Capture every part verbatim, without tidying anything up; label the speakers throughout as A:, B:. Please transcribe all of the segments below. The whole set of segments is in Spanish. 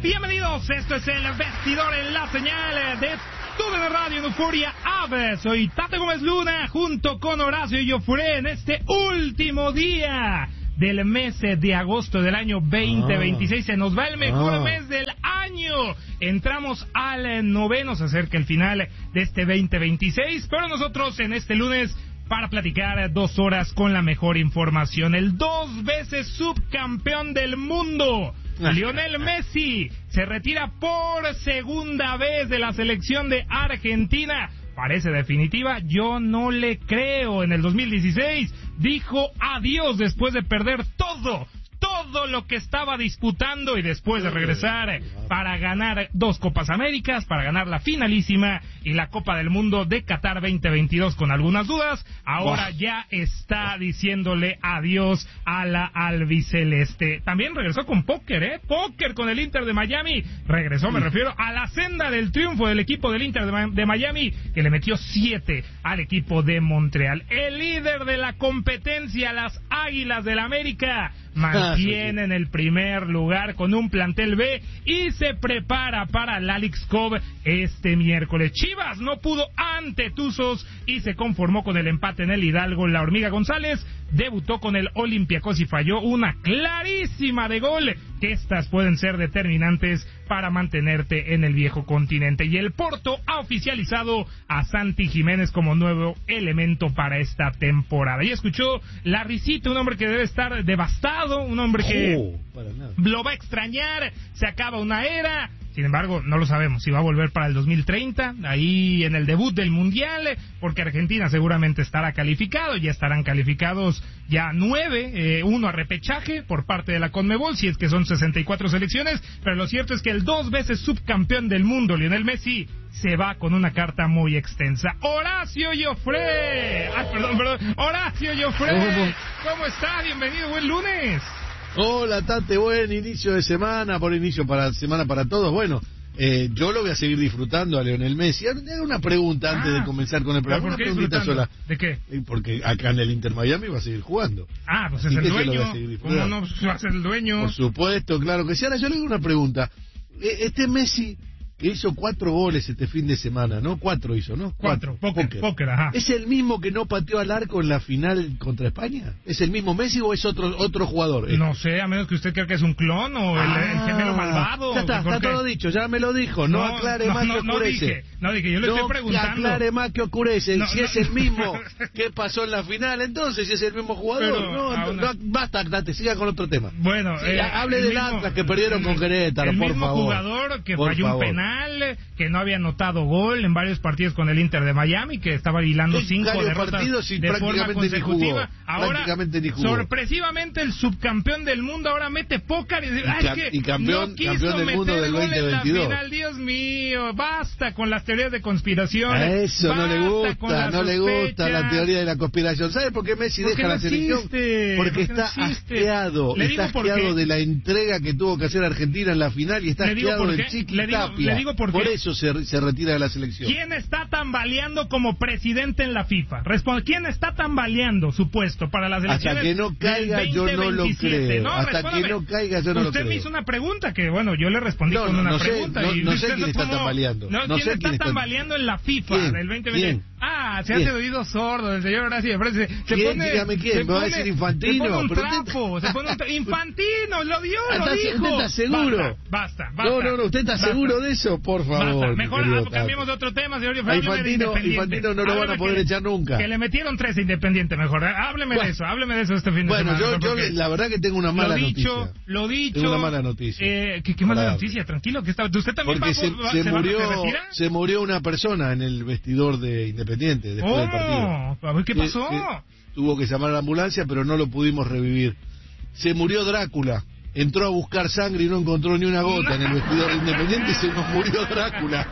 A: Bienvenidos, esto es el Vestidor en la señal de T V Radio en Euforia App. Soy Tate Gómez Luna junto con Horacio Joffre en este último día del mes de agosto del año veinte veintiséis. Se nos va el mejor ah. mes del año. Entramos al noveno, se acerca el final de este veinte veintiséis, pero nosotros en este lunes para platicar dos horas con la mejor información. El dos veces subcampeón del mundo, Lionel Messi, se retira por segunda vez de la selección de Argentina. Parece definitiva, yo no le creo. En el dos mil dieciséis dijo adiós después de perder todo, todo lo que estaba disputando y después de regresar para ganar dos Copas Américas, para ganar la finalísima y la Copa del Mundo de Qatar veinte veintidós con algunas dudas, ahora wow. ya está diciéndole adiós a la albiceleste. También regresó con póker, ¿eh? Póker con el Inter de Miami. Regresó, me refiero a la senda del triunfo del equipo del Inter de, de Miami, que le metió siete al equipo de Montreal. El líder de la competencia, las Águilas del América, mantienen el primer lugar con un plantel B y se prepara para la Leagues Cup este miércoles. Chivas no pudo ante Tuzos y se conformó con el empate en el Hidalgo. La Hormiga González debutó con el Olympiacos y falló una clarísima de gol, que estas pueden ser determinantes para mantenerte en el viejo continente. Y el Porto ha oficializado a Santi Jiménez como nuevo elemento para esta temporada. Y escuchó la risita, un hombre que debe estar devastado, un hombre que oh, lo va a extrañar, se acaba una era. Sin embargo, no lo sabemos si va a volver para el dos mil treinta, ahí en el debut del Mundial, porque Argentina seguramente estará calificado, ya estarán calificados ya nueve, eh, uno a repechaje por parte de la Conmebol, si es que son sesenta y cuatro selecciones, pero lo cierto es que el dos veces subcampeón del mundo, Lionel Messi, se va con una carta muy extensa. Horacio Joffre, ah, perdón, perdón, Horacio Joffre, ¿cómo está? Bienvenido, buen lunes.
B: Hola, Tate, buen inicio de semana, buen inicio para semana para todos. Bueno, eh, yo lo voy a seguir disfrutando a Lionel Messi. Hago una pregunta ah, antes de comenzar con el programa.
A: ¿Por qué
B: una preguntita sola.
A: ¿De qué?
B: Porque acá en el Inter Miami va a seguir jugando.
A: Ah, pues es el dueño. ¿Cómo no va a ser el dueño?
B: Por supuesto, claro que sí. Ahora yo le hago una pregunta. Este Messi que hizo cuatro goles este fin de semana, ¿no? Cuatro hizo, ¿no?
A: Cuatro, cuatro. Póker, póker, ajá.
B: ¿Es el mismo que no pateó al arco en la final contra España? ¿Es el mismo Messi o es otro otro jugador?
A: No sé, a menos que usted crea que es un clon o el, ah, el gemelo malvado.
B: Ya está, está todo dicho, ya me lo dijo. No, no aclare no, más no, que ocurrece.
A: No dije, no dije, yo le
B: no
A: estoy preguntando.
B: No aclare más que ocurece. No, si no, es el mismo que pasó en la final, entonces si es el mismo jugador. Pero, no, una... no, basta, date, siga con otro tema.
A: Bueno,
B: sí,
A: eh,
B: hable del Atlas que perdieron con Querétaro, por favor.
A: El mismo jugador que falló un penal, que no había anotado gol en varios partidos con el Inter de Miami, que estaba hilando cinco derrotas de forma consecutiva. Ahora, sorpresivamente, el subcampeón del mundo ahora mete póker y, y,
B: Ay,
A: ca-
B: y campeón,
A: no quiso
B: campeón del mundo del veinte veintidós.
A: Final, Dios mío, basta con las teorías de conspiración.
B: A eso no le gusta, no le gusta la teoría de la conspiración. ¿Sabe por qué Messi deja
A: no
B: la selección?
A: Existe?
B: Porque está
A: no
B: asqueado,
A: le
B: está asqueado de la entrega que tuvo que hacer Argentina en la final y está asqueado del Chiqui Tapia. Por, por eso se, se retira de la selección.
A: ¿Quién está tambaleando como presidente en la FIFA? Responde, ¿quién está tambaleando su puesto para las elecciones?
B: Hasta que no caiga yo no lo creo.
A: No,
B: Hasta
A: respóndame.
B: que no caiga yo no lo creo.
A: Usted me hizo una pregunta que, bueno, yo le respondí
B: no,
A: con
B: no,
A: una
B: no
A: pregunta.
B: Sé, no,
A: y
B: no sé quién está
A: como,
B: tambaleando.
A: No,
B: no
A: ¿quién
B: sé
A: está
B: quién
A: tambaleando está... en la FIFA
B: ¿Quién?
A: del veinte veinte?
B: ¿Quién?
A: Ah, se hace de oído sordo el señor Horacio. Se, se
B: ¿Quién?
A: pone,
B: Dígame quién,
A: se
B: me va a decir Infantino.
A: Se pone un
B: pero
A: trapo,
B: te...
A: se pone un tra... Infantino, lo dio, lo
B: ¿Está,
A: dijo.
B: ¿Usted está seguro?
A: Basta, basta, basta.
B: No, no, no, ¿usted está
A: basta.
B: seguro de eso? Por favor.
A: Basta. Mejor ah, cambiemos de otro tema, señor.
B: A Infantino, Infantino no lo van a poder
A: que,
B: echar nunca.
A: Que le metieron tres Independiente, mejor. Hábleme bueno, de eso, hábleme de eso este fin de
B: bueno,
A: semana.
B: Bueno, yo, yo la verdad que tengo una mala
A: lo dicho,
B: noticia.
A: Lo dicho,
B: tengo una mala noticia.
A: Eh, ¿Qué, qué mala Para... noticia? Tranquilo, que está... ¿Usted también
B: Porque
A: va,
B: se,
A: va,
B: se,
A: se,
B: murió,
A: va, ¿se retira?
B: Se murió una persona en el vestidor de Independiente después
A: oh,
B: del partido.
A: A ver, ¿qué pasó?
B: Que, que tuvo que llamar a la ambulancia, pero no lo pudimos revivir. Se murió Drácula. Entró a buscar sangre y no encontró ni una gota en el vestidor de Independiente y se nos murió Drácula.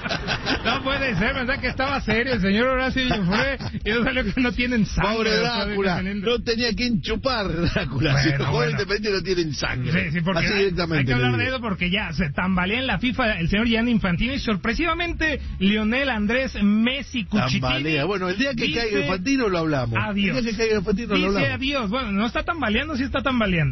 A: No puede ser, ¿verdad? Que estaba serio el señor Horacio Joffre y no salió que no tienen sangre.
B: Pobre Drácula, no tenía quien chupar Drácula.
A: Bueno,
B: si los jugadores
A: bueno.
B: Independientes no tienen sangre.
A: Sí, sí, porque
B: así
A: hay,
B: directamente.
A: Hay que hablar de eso porque ya se tambalea en la FIFA el señor Gianni Infantino y sorpresivamente Lionel Andrés Messi Cuchitini.
B: Tambalea. Bueno, el día que
A: dice,
B: caiga Infantino lo hablamos.
A: Adiós.
B: El día que caiga Infantino
A: dice
B: lo hablamos.
A: Adiós. Bueno, no está tambaleando, sí está tambaleando.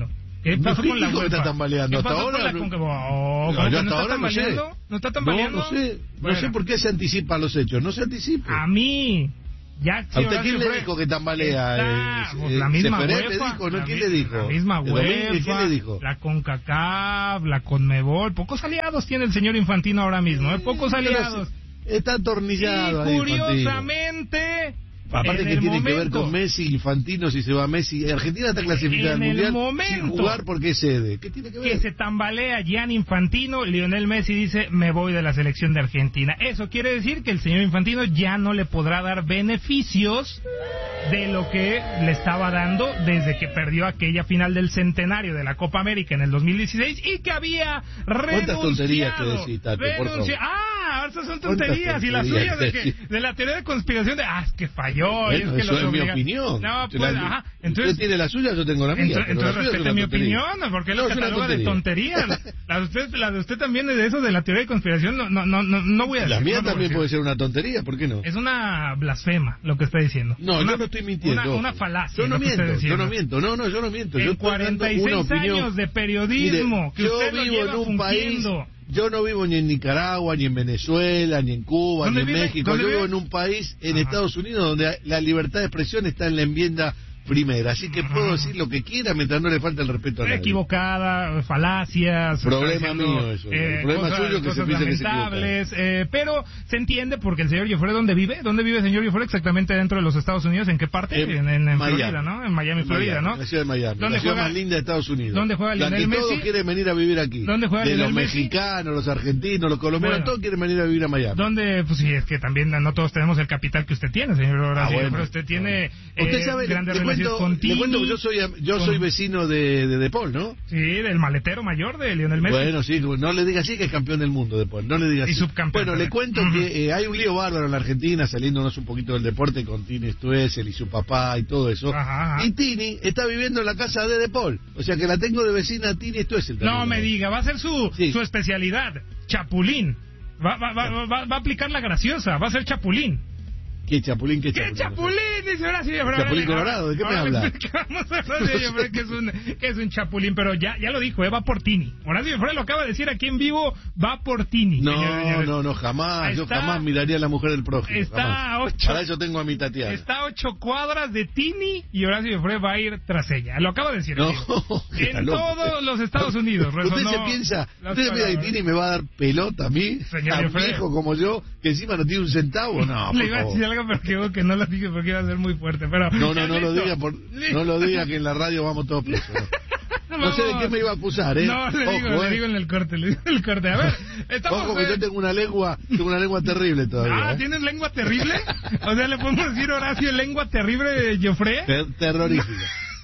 A: ¿Qué pasó
B: ¿Qué
A: con la
B: dijo que
A: UEFA?
B: está tambaleando?
A: ¿Qué pasó
B: Hasta
A: con
B: ahora
A: la
B: no-
A: Conca-
B: No,
A: Oh, ¿cómo
B: yo
A: que
B: hasta
A: no está
B: ahora no sé.
A: tambaleando? ¿No está
B: No,
A: tambaleando?
B: no sé.
A: Bueno,
B: No sé por qué se anticipan los hechos. No se anticipen.
A: a mí... Ya,
B: ¿A usted
A: Horacio
B: quién le
A: Freire
B: dijo que tambalea?
A: está,
B: Eh,
A: pues,
B: eh,
A: la misma
B: Seferén
A: UEFA.
B: le dijo, ¿no?
A: la
B: ¿Quién
A: mi-
B: le dijo?
A: La misma
B: ¿El Domínguez
A: UEFA.
B: quién le dijo?
A: La CONCACAF, la CONMEBOL. Pocos aliados tiene el señor Infantino ahora mismo, ¿eh? Pocos
B: Pero
A: aliados.
B: Está atornillado
A: Y
B: ahí, Infantino.
A: curiosamente...
B: Aparte
A: en
B: que
A: el
B: tiene que ver
A: momento-
B: con Messi, Infantino, si se va Messi. Argentina está clasificada
A: En
B: al
A: el
B: Mundial
A: momento
B: sin jugar porque es sede. ¿Qué tiene que ver?
A: que se tambalea Gianni Infantino, Lionel Messi dice, me voy de la selección de Argentina. Eso quiere decir que el señor Infantino ya no le podrá dar beneficios de lo que le estaba dando desde que perdió aquella final del centenario de la Copa América en el dos mil dieciséis y que había renunciado.
B: tonterías que decís, Tato, por
A: Renuncia-
B: favor?
A: Ah, esas son
B: ¿Cuántas
A: tonterías. Y las
B: tonterías
A: suyas de,
B: que
A: que,
B: decís?
A: de la teoría de conspiración de, ah, es que falló. y
B: Bueno,
A: es que
B: eso
A: los
B: es mi
A: obliga-
B: opinión.
A: No,
B: Usted
A: pues,
B: la-
A: ajá.
B: usted
A: Entonces,
B: tiene la suya, yo tengo la mía.
A: entonces,
B: pero la
A: entonces
B: suya es
A: respete
B: una
A: mi
B: tontería.
A: opinión, porque él
B: No,
A: lo
B: es una
A: cataloga de
B: tontería.
A: tonterías. La de usted, la de usted también es de eso, de la teoría de conspiración, no, no, no, no, no voy a
B: La
A: decir.
B: mía
A: no lo voy a
B: también
A: decir.
B: puede ser una tontería, ¿por qué no?
A: Es una blasfema lo que está diciendo.
B: No,
A: Una-
B: yo no estoy mintiendo.
A: Una,
B: ojo.
A: una falacia.
B: Yo no
A: lo que está
B: miento, yo
A: diciendo.
B: no miento. No, no, yo no miento. Yo
A: En
B: estoy dando
A: cuarenta y
B: una
A: seis
B: opinión.
A: años de periodismo,
B: Mire,
A: que
B: yo
A: usted lo
B: vivo
A: lleva
B: en un país,
A: fungiendo.
B: yo no vivo ni en Nicaragua, ni en Venezuela, ni en Cuba, ni
A: ¿Dónde
B: en
A: vive?
B: México.
A: ¿Dónde
B: Yo vivo
A: vive?
B: en un país, en
A: Ajá.
B: Estados Unidos, donde la libertad de expresión está en la enmienda primera. Así que puedo decir lo que quiera mientras no le falte el respeto a nadie.
A: Equivocada, falacias.
B: Problema
A: está diciendo,
B: mío eso, el problema
A: cosas,
B: suyo que se
A: cosas
B: piensa que se
A: lamentables, eh, pero se entiende porque el señor Joffre, ¿dónde vive? ¿Dónde vive el señor Joffre exactamente dentro de los Estados Unidos? ¿En qué parte?
B: En
A: En, en, en
B: Miami.
A: Florida, ¿no? En Miami,
B: En
A: Florida,
B: Miami,
A: ¿no?
B: en la ciudad de Miami,
A: ¿Dónde
B: la ciudad
A: juega-
B: más linda de Estados Unidos.
A: ¿Dónde juega
B: la
A: Lionel
B: que todos
A: Messi?
B: quieren venir a vivir aquí.
A: ¿Dónde juega
B: de
A: Lionel
B: los
A: Messi?
B: mexicanos, los argentinos, los colombianos,
A: Bueno.
B: todos quieren venir a vivir a Miami.
A: ¿Dónde? Pues sí, es que también no todos tenemos el capital que usted tiene, señor Horacio.
B: Ah, bueno.
A: Pero usted tiene
B: Usted
A: eh,
B: sabe,
A: grandes
B: le
A: relaciones
B: cuento,
A: con
B: le
A: Tini.
B: cuento que yo soy yo
A: con-
B: soy vecino de, de De Paul, ¿no?
A: Sí, del maletero mayor de Lionel Messi.
B: Bueno, sí, no le diga así que es campeón del mundo De Paul, no le diga
A: Y
B: así.
A: subcampeón
B: Bueno, le
A: también.
B: cuento
A: Ujú.
B: que eh, hay un lío bárbaro en la Argentina, saliéndonos un poquito del deporte con Tini Stoessel y su papá y todo eso.
A: Ajá, ajá.
B: Y Tini está viviendo en la casa de De Paul, o sea que la tengo de vecina a Tini Stoessel.
A: No
B: también.
A: me diga, va a ser su,
B: Sí.
A: su especialidad, chapulín. Va, va, va, va, va a aplicar la graciosa, va a ser chapulín.
B: ¿Qué chapulín? ¿Qué
A: ¿Qué
B: chapulín?
A: chapulín? Dice Horacio Joffre.
B: Chapulín
A: Ahora-
B: colorado, ¿de qué me
A: ahora le
B: habla?
A: explicamos a Horacio Joffre que es un, que es un chapulín, pero ya, ya lo dijo, eh, va por Tini. Horacio Joffre lo acaba de decir aquí en vivo, va por Tini.
B: No,
A: señores, señores.
B: no, no, jamás, yo
A: Está-
B: jamás miraría a la mujer del prójimo.
A: está
B: jamás.
A: a ocho-
B: Para eso tengo a mi Tatiana.
A: Está a ocho cuadras de Tini y Horacio Joffre va a ir tras ella. Lo acaba de decir.
B: No,
A: amigo.
B: está
A: En
B: loco.
A: todos los Estados Unidos.
B: Usted se
A: resonó
B: piensa,
A: las
B: usted se piensa que
A: palabras.
B: Tini me va a dar pelota a mí,
A: Señor
B: a un
A: Joffre.
B: viejo como yo, que encima no tiene un centavo. No, por
A: Le iba a decir
B: favor.
A: algo, pero que, que no lo dije porque iba a ser muy fuerte. Pero
B: No, no,
A: ya
B: no lo
A: listo.
B: diga, por,
A: Listo.
B: no lo diga que en la radio vamos todos presos. No, No sé de qué me iba a acusar, ¿eh?
A: No, le digo,
B: Ojo,
A: le
B: ¿eh?
A: digo en el corte, le digo en el corte. A ver, estamos...
B: Ojo que
A: eh,
B: yo tengo una lengua, tengo una lengua terrible todavía.
A: Ah,
B: ¿eh?
A: ¿tienes lengua terrible? O sea, ¿le podemos decir, Horacio, lengua terrible de Joffre?
B: Ter- terrorífica.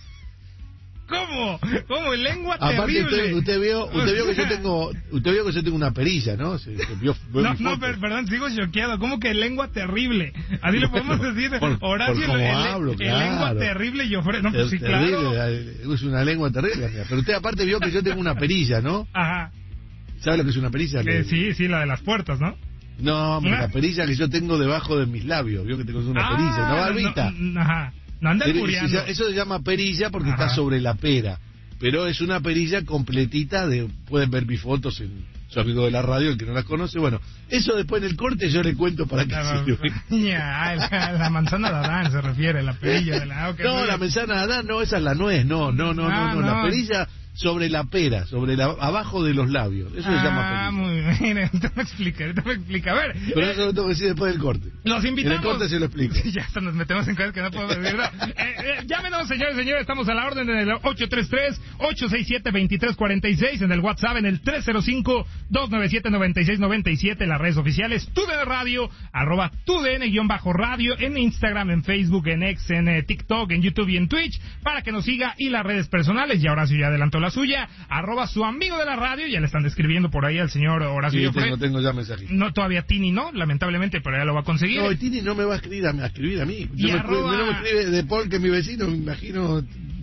A: ¿Cómo? ¿Cómo? Lengua
B: Aparte
A: terrible.
B: usted, usted vio, usted vio que yo tengo, usted vio que yo tengo una perilla, ¿no? Se, se vio, vio
A: No,
B: mi
A: no,
B: foto.
A: per- perdón, sigo choqueado. ¿Cómo que lengua terrible? Así le podemos
B: Bueno,
A: decir,
B: por-
A: Horacio,
B: por cómo
A: el, el-
B: hablo,
A: el
B: claro.
A: lengua terrible y Joffre. No, pues sí,
B: Ter- terrible,
A: claro.
B: eh, es una lengua terrible la mía. Pero usted aparte vio que yo tengo una perilla, ¿no?
A: Ajá.
B: ¿Sabe lo que es una perilla?
A: Eh,
B: Le-
A: sí, sí, la de las puertas, ¿no?
B: No, hombre,
A: ¿Ah?
B: la perilla que yo tengo debajo de mis labios. Vio que tengo una
A: Ah,
B: perilla, una barbita.
A: no, ajá. No anda
B: Pero
A: albureando.
B: se- Eso se llama perilla porque
A: Ajá.
B: está sobre la pera. Pero es una perilla completita de... Pueden ver mis fotos en su amigo de la radio, el que no las conoce. Bueno, eso después en el corte yo le cuento para qué
A: La,
B: sirve.
A: ya, la, la manzana de Adán se refiere, la perilla de la... okay,
B: No,
A: muy
B: la
A: bien.
B: manzana de Adán, no, esa es la nuez, no, no, no,
A: Ah,
B: no, no, la
A: no.
B: perilla sobre la pera, sobre la, abajo de los labios, eso se llama
A: Ah,
B: perilla.
A: muy bien, ahorita me explica, ahorita me explica. A ver,
B: Pero
A: eh,
B: eso lo tengo que decir después del corte.
A: los invitamos.
B: En el corte se lo explico.
A: Ya hasta nos metemos en cosas que no podemos decir. No. Eh, eh, llámenos, señores, señores, estamos a la orden en el ocho tres tres, ocho seis siete, dos tres cuatro seis, en el WhatsApp en el tres cero cinco, dos nueve siete, nueve seis nueve siete, en las redes oficiales TUDN Radio, arroba TUDN-radio, en Instagram, en Facebook, en X, en eh, TikTok, en YouTube y en Twitch, para que nos siga, y las redes personales, y Horacio ya adelantó la suya, arroba su amigo de la radio, ya le están describiendo por ahí al señor Horacio
B: Sí,
A: Joffre.
B: tengo, tengo ya mensajitos.
A: No, todavía Tini no, lamentablemente, pero ya lo va a conseguir.
B: No, y Tini no me va a escribir a, a escribir a mí.
A: Y
B: Yo me,
A: arroba-
B: no me escribe de Paul, que es mi vecino, me imagino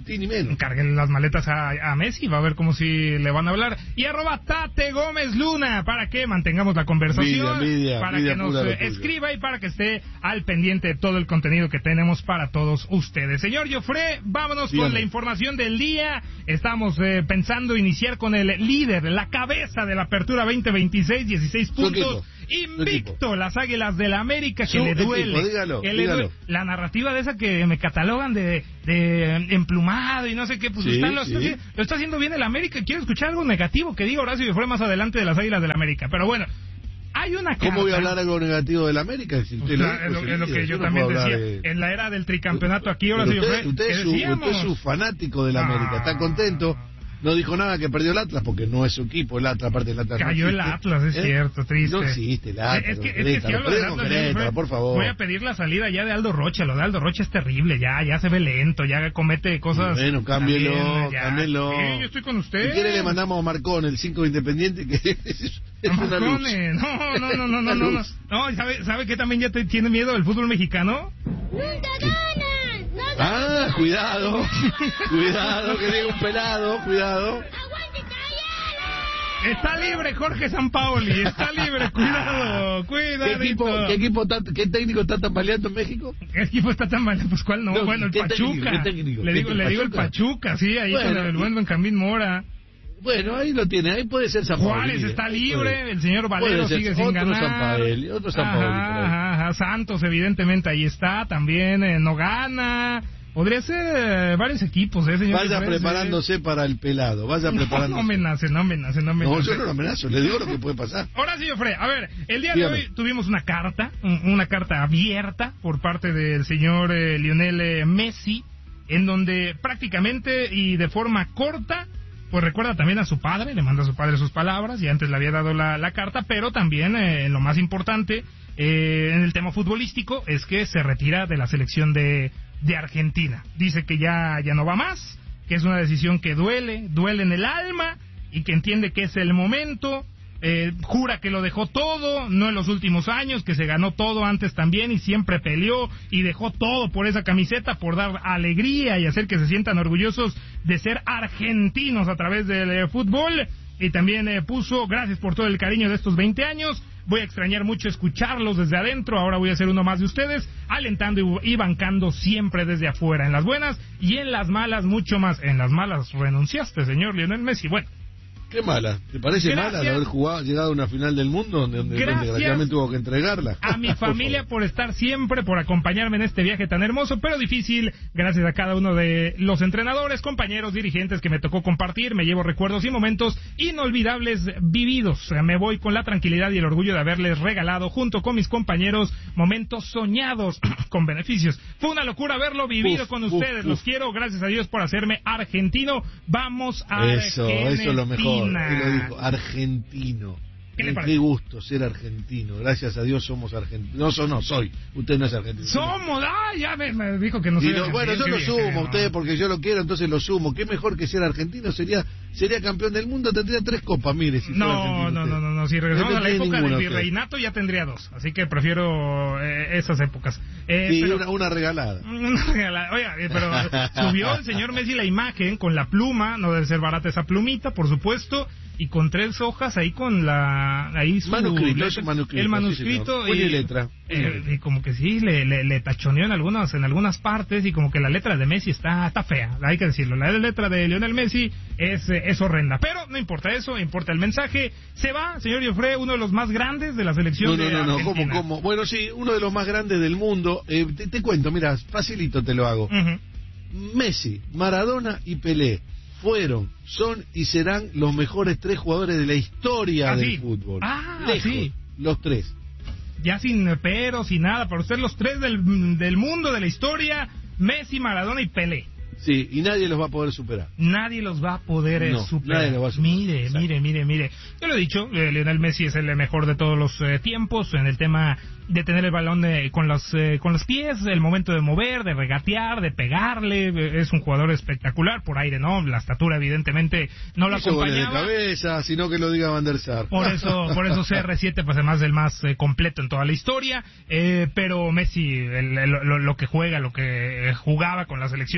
B: Agustín y menos.
A: Carguen las maletas a, a Messi, va a ver cómo si le van a hablar. Y arroba Tate Gómez Luna, para que mantengamos la conversación,
B: Envidia, envidia,
A: para
B: envidia
A: que nos
B: pura
A: eh, escriba y para que esté al pendiente de todo el contenido que tenemos para todos ustedes. Señor Joffre, vámonos
B: Dígame.
A: con la información del día. Estamos eh, pensando iniciar con el líder, la cabeza de la apertura veinte veintiséis, dieciséis puntos. Invicto, las Águilas del la América, que
B: Su
A: le duele,
B: equipo, dígalo,
A: que le
B: dígalo.
A: duele. La narrativa de esa que me catalogan de, de emplumado y no sé qué, pues
B: Sí,
A: están, lo,
B: sí.
A: está, lo está haciendo bien el América. Quiero escuchar algo negativo que diga Horacio Joffre más adelante de las Águilas del la América, pero bueno, hay una carta.
B: ¿Cómo voy a hablar algo negativo del América? Si usted
A: Pues,
B: lo
A: la-
B: dijo,
A: es lo,
B: se
A: es lo
B: dice,
A: que yo
B: no
A: también
B: puedo
A: decía,
B: hablar de-
A: en la era del tricampeonato aquí,
B: Pero
A: Horacio
B: usted,
A: Joffre,
B: usted,
A: que
B: es su,
A: decíamos,
B: usted es su fanático del América, está contento. No dijo nada que perdió el Atlas porque no es su equipo, el Atlas, aparte del Atlas.
A: cayó
B: no
A: el
B: existe.
A: Atlas, es
B: ¿Eh?
A: cierto, triste.
B: No existe el Atlas.
A: Es que, es que
B: Querétaro,
A: si hablo del
B: perdemos
A: Atlas,
B: Querétaro,
A: Joffre,
B: por favor.
A: voy a pedir la salida ya de Aldo Rocha. Lo de Aldo Rocha es terrible, ya, ya se ve lento, ya comete cosas.
B: Bueno, cámbielo,
A: también, ya.
B: cámbielo.
A: Sí, yo estoy con usted.
B: Si quiere le mandamos a Marcón, el cinco Independiente, que es, es una luz.
A: Marcone, no, no, no, no, no,
B: Una
A: no, no,
B: luz.
A: no, ¿sabe, sabe que también ya te, tiene miedo del fútbol mexicano?
C: ¡Nunca ganan! ¡No ganan!
B: Ah, cuidado, cuidado, que llega un pelado, cuidado.
C: ¡Aguante, Cayala!
A: Está libre Jorge Sampaoli, está libre, cuidado,
B: ¿Qué
A: cuidadito.
B: equipo, qué equipo está- qué técnico está tambaleando en México?
A: ¿Qué equipo está tan mal? Pues cuál no,
B: No,
A: bueno, el
B: ¿qué técnico?
A: Pachuca.
B: ¿Qué técnico?
A: Le
B: ¿Qué
A: digo,
B: te-
A: le digo el
B: Pachuca?
A: Pachuca, sí, ahí
B: Bueno,
A: con el
B: y-
A: buen Benjamín Mora.
B: Bueno, ahí lo tiene, ahí puede ser San
A: Juárez está libre, el señor Valero
B: Puede ser
A: sigue sin
B: otro
A: ganar.
B: Sampaoli, otro Sampaoli por
A: Ajá,
B: ahí.
A: ajá, ajá, Santos evidentemente ahí está, también eh, no gana. Podría ser eh, varios equipos, eh, señor.
B: Vaya
A: Joffre,
B: preparándose para el pelado, vaya
A: No,
B: preparándose.
A: no me nace, no me nace, no me
B: No,
A: nace.
B: yo no lo amenazo, le digo lo que puede pasar.
A: Ahora sí, Joffre, a ver, el día
B: Dígame.
A: de hoy tuvimos una carta, un- una carta abierta por parte del señor eh, Lionel eh, Messi, en donde prácticamente y de forma corta, pues recuerda también a su padre, le manda a su padre sus palabras, y antes le había dado la, la carta, pero también, eh, lo más importante, eh, en el tema futbolístico, es que se retira de la selección de, de Argentina. Dice que ya, ya no va más, que es una decisión que duele, duele en el alma, y que entiende que es el momento. Eh, jura que lo dejó todo, no en los últimos años, que se ganó todo antes también y siempre peleó y dejó todo por esa camiseta, por dar alegría y hacer que se sientan orgullosos de ser argentinos a través del eh, fútbol. Y también eh, puso, gracias por todo el cariño de estos veinte años, voy a extrañar mucho escucharlos desde adentro, ahora voy a ser uno más de ustedes, alentando y, y bancando siempre desde afuera, en las buenas y en las malas mucho más. En las malas renunciaste, señor Lionel Messi, bueno.
B: Qué mala, ¿te parece
A: Gracias.
B: mala de haber jugado, llegado a una final del mundo donde, donde
A: Gracias
B: desgraciadamente tuvo que entregarla?
A: a mi
B: Por
A: familia
B: favor.
A: por estar siempre, por acompañarme en este viaje tan hermoso, pero difícil. Gracias a cada uno de los entrenadores, compañeros, dirigentes que me tocó compartir. Me llevo recuerdos y momentos inolvidables vividos. Me voy con la tranquilidad y el orgullo de haberles regalado, junto con mis compañeros, momentos soñados con beneficios. Fue una locura haberlo vivido
B: Uf,
A: con
B: uf,
A: ustedes. Los
B: uf.
A: quiero. Gracias a Dios por hacerme argentino. Vamos a
B: Eso,
A: Argentina.
B: eso es lo mejor. Él lo dijo, argentino.
A: ¿Qué le
B: Eh,
A: parece?
B: Qué gusto ser argentino. Gracias a Dios somos argentinos. No, so- no, soy. Usted no es argentino.
A: Somos, ah, ya me, me dijo que no
B: Y
A: soy
B: lo-
A: argentino,
B: bueno, yo
A: qué
B: lo
A: bien,
B: sumo
A: qué
B: a
A: bien,
B: usted
A: no.
B: porque yo lo quiero, entonces lo sumo. Qué mejor que ser argentino, sería sería campeón del mundo, tendría tres copas, mire. Si fuera
A: No,
B: argentino
A: no,
B: usted.
A: no, no, no, si regresamos
B: No
A: a la
B: tendría
A: época
B: ninguna
A: del
B: usted.
A: virreinato ya tendría dos, así que prefiero eh, esas épocas. Eh,
B: Sí,
A: pero-
B: una, una regalada.
A: Una regala- Oiga, eh, pero subió el señor Messi la imagen con la pluma, no debe ser barata esa plumita, por supuesto, y con tres hojas ahí con la... ahí su
B: Manuscrito,
A: letra-
B: es un manuscrito,
A: el
B: sí,
A: manuscrito
B: señor. Puño y
A: y,
B: letra.
A: eh, y como que sí, le, le, le tachoneó en algunas, en algunas partes, y como que la letra de Messi está, está fea, hay que decirlo, la letra de Lionel Messi es, eh, es horrenda, pero no importa eso, importa el mensaje. Se va, señor Joffre, uno de los más grandes de la selección
B: No, no,
A: de
B: no, no, ¿cómo,
A: Argentina.
B: cómo? Bueno, sí, uno de los más grandes del mundo. Eh, te, te cuento, mira, facilito te lo hago.
A: Ujú.
B: Messi, Maradona y Pelé fueron, son y serán los mejores tres jugadores de la historia
A: Ah,
B: del
A: sí.
B: fútbol.
A: Ah,
B: Lejos,
A: sí.
B: los tres.
A: Ya sin pero, sin nada, para usted los tres del, del mundo, de la historia, Messi, Maradona y Pelé.
B: Sí, y nadie los va a poder superar.
A: Nadie los va a poder eh,
B: No,
A: superar.
B: nadie los va a superar.
A: Mire,
B: Exacto.
A: mire, mire, mire. Yo lo he dicho, eh, Lionel Messi es el mejor de todos los eh, tiempos en el tema de tener el balón eh, con los eh, con los pies, el momento de mover, de regatear, de pegarle. eh, es un jugador espectacular, por aire no, la estatura evidentemente no lo
B: Hizo goles de
A: acompañaba.
B: cabeza, sino que lo diga Van der Sar.
A: Por eso, por eso C R siete pues además del más eh, completo en toda la historia, eh, pero Messi el- el- lo, lo que juega, lo que eh, jugaba con la selección era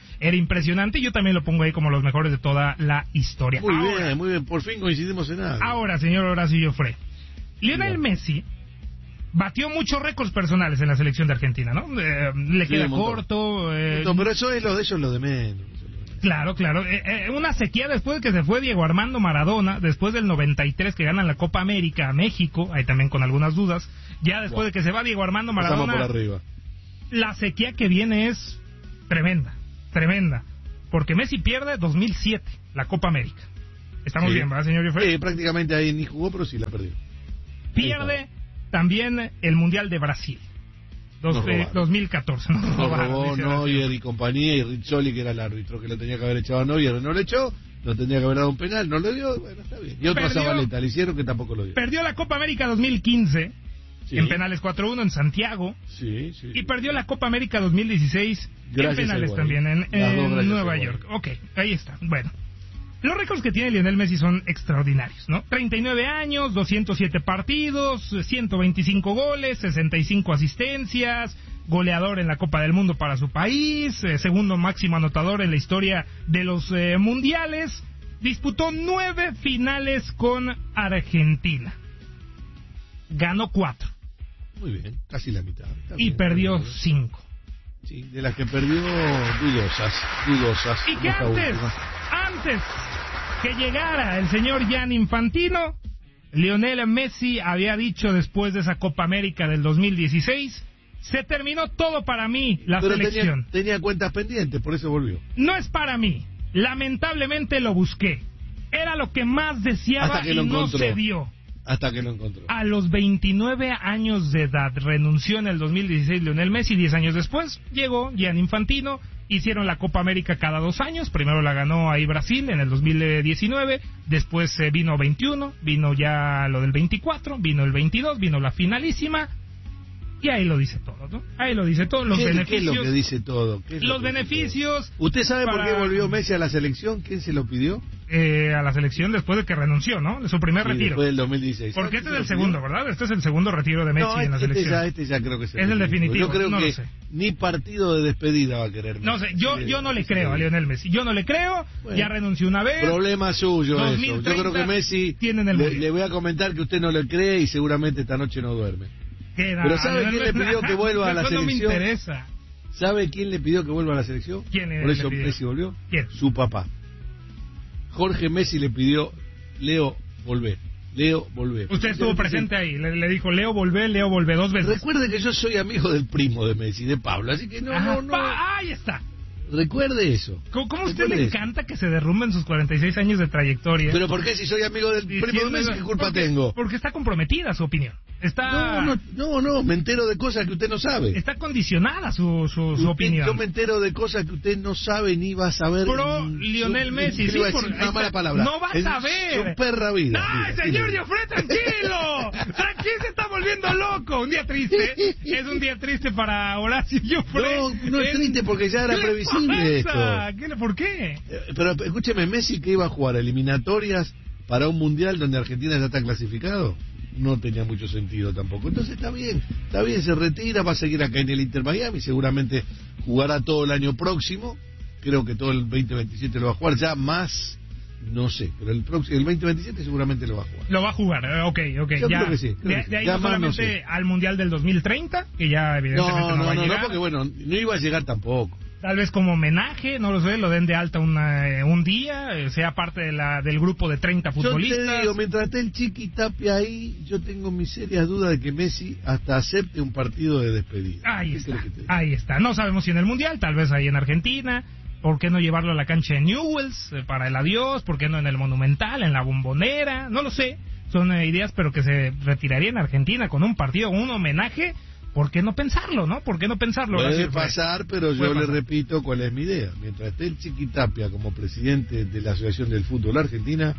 A: era impresionante. Yo también lo pongo ahí como los mejores de toda la historia.
B: Muy
A: ahora,
B: bien, muy bien. Por fin coincidimos en algo.
A: Ahora, señor Horacio Joffre, Lionel Messi batió muchos récords personales en la selección de Argentina, ¿no? Eh, le
B: Sí,
A: queda
B: un montón.
A: corto. Eh,
B: No, pero eso es lo de ellos, lo de menos.
A: Claro, claro. Eh, eh, una sequía después de que se fue Diego Armando Maradona, después del noventa y tres que ganan la Copa América a México, ahí también con algunas dudas. Ya después
B: Wow.
A: de que se va Diego Armando
B: Pasamos
A: Maradona,
B: por arriba.
A: la sequía que viene es tremenda, tremenda. Porque Messi pierde dos mil siete la Copa América. Estamos
B: Sí.
A: bien, ¿verdad, señor Joffre?
B: Sí, prácticamente ahí ni jugó, pero sí la perdió.
A: Pierde también el Mundial de Brasil. Dos,
B: Nos
A: eh,
B: robaron.
A: dos mil catorce. Nos
B: Lo
A: robaron,
B: robó
A: dice
B: Neuer
A: Horacio.
B: y compañía, y Rizzoli, que era el árbitro, que lo tenía que haber echado a Neuer, no lo echó, no tendría que haber dado un penal, no lo dio, bueno, está bien. Y otra
A: Perdió.
B: Zabaleta, le hicieron que tampoco lo dio.
A: Perdió la Copa América dos mil quince
B: Sí.
A: en penales cuatro uno en Santiago.
B: Sí, sí.
A: Y perdió la Copa América dos mil dieciséis
B: Gracias
A: en penales
B: a Higuaín.
A: también, en,
B: Las dos
A: en
B: gracias a
A: Nueva
B: Higuaín.
A: York. Ok, ahí está. Bueno, los récords que tiene Lionel Messi son extraordinarios, ¿no? treinta y nueve años, doscientos siete partidos, ciento veinticinco goles, sesenta y cinco asistencias, goleador en la Copa del Mundo para su país, eh, segundo máximo anotador en la historia de los eh, mundiales. Disputó nueve finales con Argentina. Ganó cuatro
B: Muy bien, casi la mitad. Está
A: y
B: bien,
A: perdió
B: está bien.
A: cinco.
B: Sí, de las que perdió, dudosas, dudosas.
A: Y que
B: Esta
A: antes,
B: última.
A: antes que llegara el señor Gianni Infantino, Lionel Messi había dicho después de esa Copa América del dos mil dieciséis, se terminó todo para mí, la
B: Pero
A: selección.
B: tenía, tenía cuentas pendientes, por eso volvió.
A: No es para mí. Lamentablemente lo busqué. Era lo que más deseaba
B: Hasta que
A: y
B: lo
A: no
B: encontró.
A: se dio.
B: Hasta que lo encontró.
A: A los veintinueve años de edad renunció en el dos mil dieciséis Lionel Messi. Diez años después llegó Gianni Infantino. Hicieron la Copa América cada dos años. Primero la ganó ahí Brasil en el dos mil diecinueve. Después eh, vino veintiuno. Vino ya lo del veinticuatro. Vino el veintidós. Vino la finalísima. Y ahí lo dice todo, ¿no? Ahí lo dice todo. Los
B: ¿Qué,
A: beneficios.
B: ¿Qué es lo que dice todo? ¿Qué es lo
A: Los
B: que dice
A: beneficios.
B: todo? ¿Usted sabe por
A: para-
B: qué volvió Messi a la selección? ¿Quién se lo pidió?
A: Eh, a la selección después de que renunció, ¿no? De su primer
B: Sí,
A: retiro.
B: después del dos mil dieciséis.
A: Porque
B: ¿Sabe
A: este es
B: quién
A: el
B: se lo
A: segundo,
B: pidió?
A: ¿verdad? Este es el segundo retiro de Messi
B: No,
A: en la
B: este, este
A: selección.
B: ya, este ya creo que es
A: Es el definitivo,
B: Yo creo
A: no lo
B: que
A: sé.
B: ni partido de despedida va a querer Messi.
A: No sé, yo,
B: Sí,
A: yo no le
B: sí,
A: creo a
B: sí.
A: Lionel Messi. Yo no le creo,
B: Bueno.
A: ya renunció una vez.
B: Problema suyo
A: dos
B: eso.
A: mil
B: Yo
A: treinta
B: creo que Messi,
A: tienen el
B: le,
A: mundial.
B: le voy a comentar que usted no le cree y seguramente esta noche no duerme.
A: Queda,
B: Pero ¿sabe
A: Lionel
B: quién le
A: Messi-
B: pidió que vuelva a la
A: Eso no me
B: selección?
A: interesa.
B: ¿Sabe quién le pidió que vuelva a la selección?
A: ¿Quién
B: Por
A: le
B: eso
A: pidió?
B: Messi volvió.
A: ¿Quién?
B: Su papá. Jorge Messi le pidió, Leo, volvé. Leo, volvé.
A: Usted estuvo
B: Entonces,
A: presente ahí. Le, le dijo, Leo, volvé, Leo, volvé dos veces.
B: Recuerde que yo soy amigo del primo de Messi, de Pablo, así que no,
A: Ajá,
B: no, no.
A: pa- ahí está.
B: Recuerde eso.
A: ¿Cómo, cómo a usted
B: Recuerde
A: le
B: eso.
A: encanta que se derrumben sus cuarenta y seis años de trayectoria?
B: Pero ¿por qué si soy amigo del primo de
A: Diciendo-
B: Messi, qué culpa
A: porque-
B: tengo?
A: Porque está comprometida su opinión. Está,
B: No, no, no, no, me entero de cosas que usted no sabe.
A: está condicionada su, su, su
B: Usted-
A: opinión.
B: Yo me entero de cosas que usted no sabe ni va a saber.
A: Pro
B: ni-
A: Lionel
B: yo-
A: Messi,
B: yo
A: sí,
B: iba a
A: por-
B: decir
A: ahí
B: una mala
A: está.
B: palabra.
A: No va a
B: Es
A: saber.
B: Su perra vida.
A: ¡No,
B: Mira,
A: señor
B: mire.
A: Joffre, tranquilo! Tranquilo, se está volviendo loco. Un día triste. Es un día triste para Horacio Joffre.
B: No, no es triste porque ya era
A: ¿Qué le
B: previsible
A: pasa?
B: esto.
A: ¿Qué le- ¿Por qué?
B: Eh, Pero escúcheme, Messi que iba a jugar eliminatorias para un mundial donde Argentina ya está clasificado, no tenía mucho sentido tampoco. Entonces está bien, está bien, se retira, va a seguir acá en el Inter Miami, seguramente jugará todo el año próximo, creo que todo el veinte veintisiete lo va a jugar, ya más, no sé, pero el próximo, el veinte veintisiete seguramente lo va a jugar.
A: Lo va a jugar, eh, ok, ok.
B: Yo
A: ya,
B: creo que sí, creo
A: de,
B: que sí.
A: de ahí
B: Ya
A: no
B: más no
A: solamente
B: sé.
A: al Mundial del dos mil treinta, que ya evidentemente
B: No,
A: no,
B: no,
A: va a
B: no,
A: llegar.
B: no, porque bueno, no iba a llegar tampoco.
A: Tal vez como homenaje, no lo sé, lo den de alta una, eh, un día, eh, sea parte de la, del grupo de treinta
B: Yo te
A: futbolistas.
B: digo, mientras esté el Chiqui Tapia ahí, yo tengo mis serias dudas de que Messi hasta acepte un partido de despedida.
A: Ahí
B: ¿Qué
A: está,
B: crees que te diga?
A: ahí está. No sabemos si en el Mundial, tal vez ahí en Argentina. ¿Por qué no llevarlo a la cancha de Newell's eh, para el adiós? ¿Por qué no en el Monumental, en la Bombonera? No lo sé. Son eh, ideas, pero que se retiraría en Argentina con un partido, un homenaje. ¿Por qué no pensarlo, no? ¿Por qué no pensarlo?
B: Puede
A: Horacio?
B: pasar, pero yo
A: Puede
B: le
A: pasar.
B: repito cuál es mi idea. Mientras esté el Chiqui Tapia como presidente de la Asociación del Fútbol Argentina,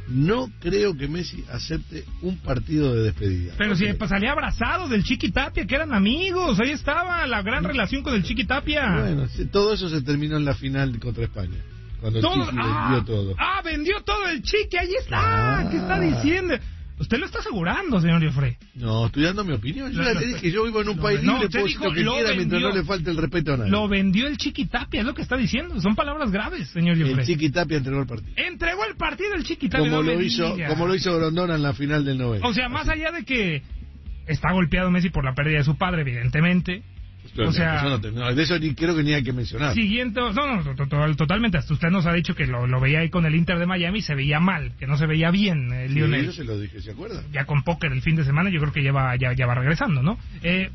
B: no creo que Messi acepte un partido de despedida.
A: Pero
B: No
A: si
B: creo.
A: pues, salía abrazado del Chiqui Tapia, que eran amigos. Ahí estaba la gran relación con el Chiqui Tapia.
B: Bueno, sí, todo eso se terminó en la final contra España, cuando el
A: Todo-
B: Chiqui
A: ah,
B: vendió todo.
A: ah, vendió todo el Chiqui, ahí está,
B: Ah.
A: ¿qué está diciendo? Usted lo está asegurando, señor Joffre.
B: No, estoy dando mi opinión. Yo
A: No,
B: ya
A: no,
B: te dije, yo vivo en un
A: no,
B: país
A: no,
B: libre,
A: usted
B: puedo
A: dijo,
B: decir lo que
A: lo
B: quiera mientras
A: vendió.
B: no le falte el respeto a nadie.
A: Lo vendió el Chiquitapia, es lo que está diciendo. Son palabras graves, señor Joffre.
B: El Chiquitapia entregó el partido.
A: Entregó el partido el Chiquitapia.
B: Como
A: no
B: lo
A: me
B: hizo,
A: diga.
B: como lo hizo Grondona en la final del noventa.
A: O sea, más allá de que está golpeado Messi por la pérdida de su padre, evidentemente. O sea,
B: eso no te- no, de eso ni creo que ni hay que mencionar.
A: siguiente, no, no, to- to- totalmente. Hasta usted nos ha dicho que lo, lo veía ahí con el Inter de Miami, se veía mal, que no se veía bien el
B: Sí,
A: Lionel.
B: yo se lo dije, ¿se acuerda?
A: Ya con póker el fin de semana, yo creo que ya va, ya, ya va regresando, ¿no? Eh,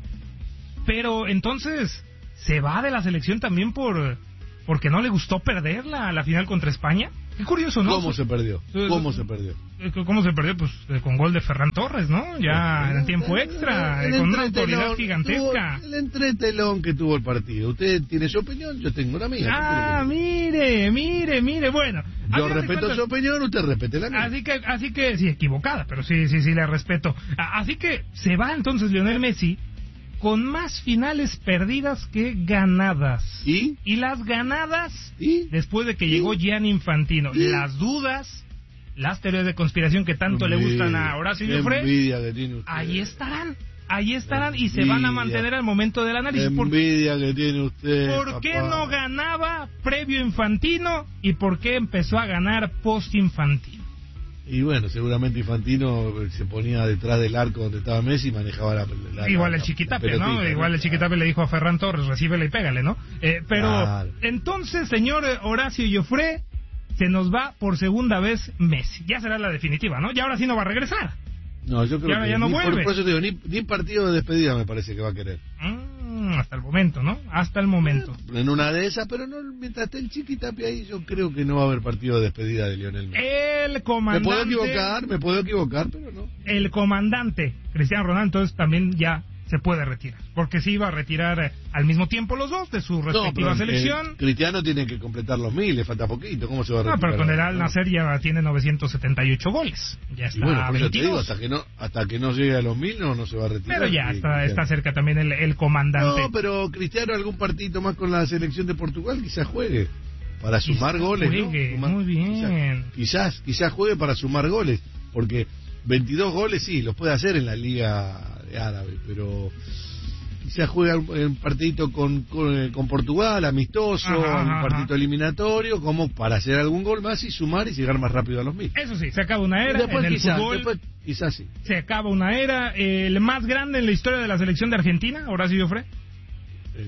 A: pero entonces, ¿se va de la selección también por porque no le gustó perder la, la final contra España? Qué curioso, ¿no?
B: ¿Cómo se perdió? ¿Cómo se perdió?
A: Eh, ¿Cómo se perdió? Pues eh, con gol de Ferran Torres, ¿no? Ya en el tiempo extra,
B: El
A: eh, con una
B: entretelón
A: autoridad gigantesca.
B: tuvo- El entretelón que tuvo el partido. Usted tiene su opinión, yo tengo la mía.
A: Ah,
B: ¿Qué quiere
A: mire, mire, mire, bueno.
B: que-
A: a
B: Yo
A: final de
B: respeto
A: cuentas-
B: su opinión, usted respete la mía.
A: Así que, así que, sí, equivocada, pero sí, sí, sí, la respeto. A- Así que se va entonces Lionel Messi con más finales perdidas que ganadas.
B: ¿Y?
A: Y las ganadas,
B: ¿Y?
A: después de que llegó Gianni Infantino,
B: ¿Y?
A: las dudas, las teorías de conspiración que tanto le gustan a Horacio
B: Qué
A: Joffre,
B: envidia que tiene usted.
A: ahí estarán, ahí estarán y se van a
B: Envidia.
A: mantener al momento del
B: Qué
A: análisis. ¿Por,
B: envidia que tiene usted.
A: ¿por qué
B: papá.
A: no ganaba previo Infantino y por qué empezó a ganar post Infantino?
B: Y bueno, seguramente Infantino se ponía detrás del arco donde estaba Messi y manejaba la, la
A: Igual
B: la-
A: el
B: la
A: Chiquitapia, ¿no?
B: pelotita,
A: Igual el Chiquitapia le dijo a Ferran Torres, recíbele y pégale, ¿no? Eh, pero
B: Claro.
A: entonces, señor Horacio Joffre, se nos va por segunda vez Messi. Ya será la definitiva, ¿no? Y ahora sí no va a regresar.
B: No, yo creo
A: Y ahora
B: que
A: ya no
B: ni, por,
A: vuelve.
B: por eso te digo, ni, ni partido de despedida me parece que va a querer.
A: Mm, hasta el momento, ¿no? Hasta el momento.
B: En una de esas, pero no, mientras esté el Chiquitapia ahí, yo creo que no va a haber partido de despedida de Lionel Messi.
A: El
B: Me
A: comandante...
B: puedo equivocar, me puedo equivocar, pero no.
A: El comandante Cristiano Ronaldo, entonces también ya se puede retirar. Porque sí iba a retirar eh, al mismo tiempo los dos de su respectiva
B: No, pero,
A: selección.
B: eh, Cristiano tiene que completar los mil, le falta poquito, ¿cómo se va a
A: No,
B: retirar?
A: pero con el Al
B: No.
A: Nacer ya tiene novecientos setenta y ocho goles. Ya
B: Y
A: está
B: bueno, por eso te digo,
A: veintidós.
B: hasta que no, hasta que no llegue a los mil no, no se va a retirar.
A: Pero ya
B: Sí,
A: está,
B: Cristiano.
A: está cerca también el, el comandante.
B: No, pero Cristiano algún partidito más con la selección de Portugal quizás juegue para sumar
A: Quizás
B: goles, ¿no?
A: juegue,
B: Sumar-
A: muy bien.
B: Quizás, quizás, quizás juegue para sumar goles, porque veintidós goles sí, los puede hacer en la Liga Árabe, pero quizás juega un, un partidito con, con, con Portugal, amistoso,
A: Ajá,
B: un
A: ajá,
B: partidito
A: ajá.
B: eliminatorio, como para hacer algún gol más y sumar y llegar más rápido a los mil.
A: Eso sí, se acaba una era
B: Después
A: en el
B: quizás,
A: fútbol.
B: después quizás sí.
A: Se acaba una era. eh, el más grande en la historia de la selección de Argentina, Horacio Joffre.
B: Eh,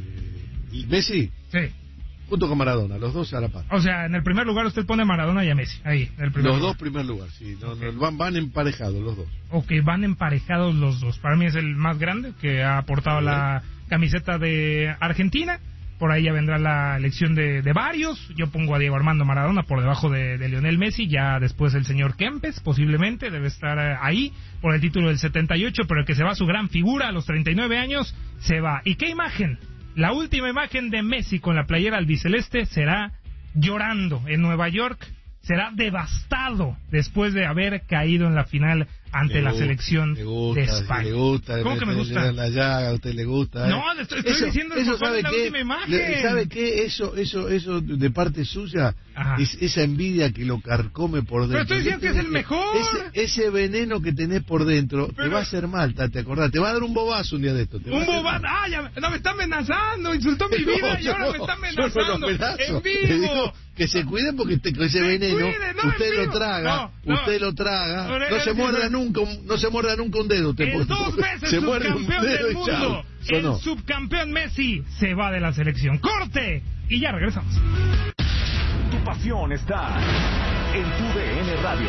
B: eh, y Messi,
A: Sí.
B: junto con Maradona, los dos a la par.
A: O sea, en el primer lugar usted pone a Maradona y a Messi. Ahí, en el primer
B: Los
A: lugar.
B: dos primer lugar, sí, no, no, van, van emparejados los dos.
A: Ok, van emparejados los dos. Para mí es el más grande que ha aportado la camiseta de Argentina. Por ahí ya vendrá la elección de, de varios. Yo pongo a Diego Armando Maradona por debajo de, de Lionel Messi. Ya después el señor Kempes, posiblemente, debe estar eh, ahí por el título del setenta y ocho. Pero el que se va, su gran figura a los treinta y nueve años, se va. ¿Y qué imagen? La última imagen de Messi con la playera albiceleste será llorando en Nueva York. Será devastado después de haber caído en la final ante
B: Le
A: la
B: gusta,
A: selección
B: le gusta,
A: de España.
B: Le gusta,
A: ¿Cómo que me
B: meterle
A: gusta?
B: en la llaga, a usted le gusta. ¿eh?
A: No, le estoy- estoy diciendo
B: eso
A: cuál
B: ¿sabe
A: es la
B: qué?
A: última imagen.
B: Le- ¿Sabe qué? Eso, eso, eso de parte suya
A: Ajá.
B: es esa envidia que lo carcome por dentro.
A: Pero estoy diciendo que es el mejor.
B: Ese, ese veneno que tenés por dentro te
A: Pero-
B: va a hacer mal, ¿te acordás? Te va a dar un bobazo un día de esto. te va a
A: Un
B: hacer
A: bobat,
B: mal.
A: ah, ya, no me está amenazando, insultó mi vida
B: No,
A: y ahora
B: yo
A: me
B: no,
A: está
B: yo no
A: amenazando
B: lo amenazo.
A: en
B: Le digo
A: vivo.
B: que se cuiden porque te- con ese
A: Se
B: veneno
A: cuide, no,
B: usted
A: en
B: lo
A: vivo.
B: traga,
A: No, no.
B: usted lo traga,
A: No,
B: no,
A: no,
B: se
A: no,
B: muerda
A: no.
B: nunca, un- no se muerda nunca un dedo. Usted
A: El
B: puede-
A: dos veces
B: se muerde un
A: subcampeón
B: dedo
A: del
B: y chao.
A: mundo,
B: Sonó.
A: el subcampeón Messi se va de la selección. ¡Corte! Y ya regresamos.
D: Tu pasión está en tu D N Radio.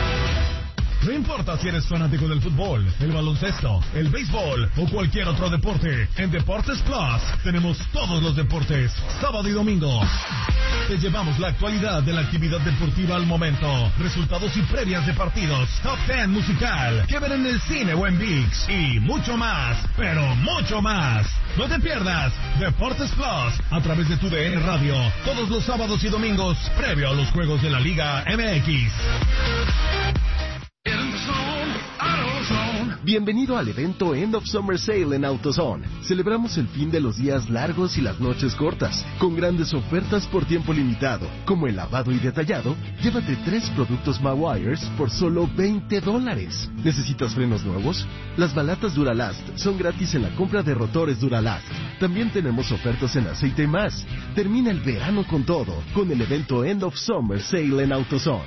E: No importa si eres fanático del fútbol, el baloncesto, el béisbol o cualquier otro deporte, en Deportes Plus tenemos todos los deportes, sábado y domingo. Te llevamos la actualidad de la actividad deportiva al momento, resultados y previas de partidos, top ten musical, que ver en el cine o en ViX y mucho más, pero mucho más. No te pierdas Deportes Plus a través de tu D N Radio, todos los sábados y domingos, previo a los juegos de la Liga M X.
F: Bienvenido al evento End of Summer Sale en AutoZone. Celebramos el fin de los días largos y las noches cortas, con grandes ofertas por tiempo limitado, como el lavado y detallado. Llévate tres productos Mawires por solo veinte dólares. ¿Necesitas frenos nuevos? Las balatas Duralast son gratis en la compra de rotores Duralast. También tenemos ofertas en aceite y más. Termina el verano con todo, con el evento End of Summer Sale en AutoZone.